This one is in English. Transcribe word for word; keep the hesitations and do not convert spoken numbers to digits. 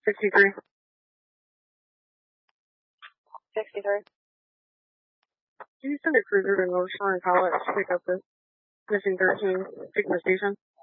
sixty-three. sixty-three. Can you send a cruiser to North Shore and College to pick up this missing thirteen Sigma Station?